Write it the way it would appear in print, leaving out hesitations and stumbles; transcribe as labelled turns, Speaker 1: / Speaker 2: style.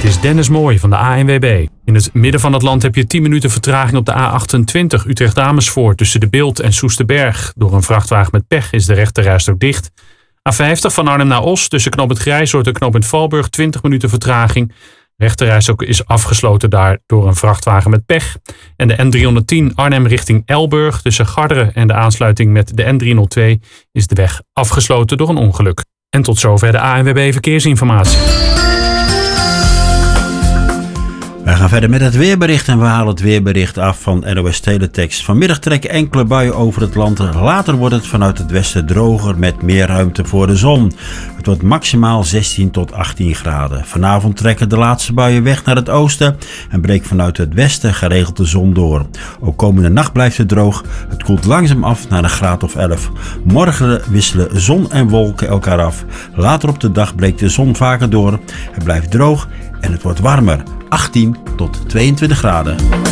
Speaker 1: is Dennis Mooij van de ANWB. In het midden van het land heb je 10 minuten vertraging op de A28 Utrecht-Amersfoort tussen De Bilt en Soesterberg. Door een vrachtwagen met pech is de rechterrijstrook dicht. A50 van Arnhem naar Os tussen knooppunt Grijzoord en knooppunt Valburg 20 minuten vertraging. Rechterrijstrook is afgesloten daar door een vrachtwagen met pech. En de N310 Arnhem richting Elburg tussen Garderen en de aansluiting met de N302 is de weg afgesloten door een ongeluk. En tot zover de ANWB Verkeersinformatie.
Speaker 2: Wij gaan verder met het weerbericht en we halen het weerbericht af van NOS Teletext. Vanmiddag trekken enkele buien over het land. Later wordt het vanuit het westen droger met meer ruimte voor de zon. Het wordt maximaal 16 tot 18 graden. Vanavond trekken de laatste buien weg naar het oosten en breekt vanuit het westen geregeld de zon door. Ook komende nacht blijft het droog. Het koelt langzaam af naar een graad of 11. Morgen wisselen zon en wolken elkaar af. Later op de dag breekt de zon vaker door. Het blijft droog en het wordt warmer. 18 tot 22 graden.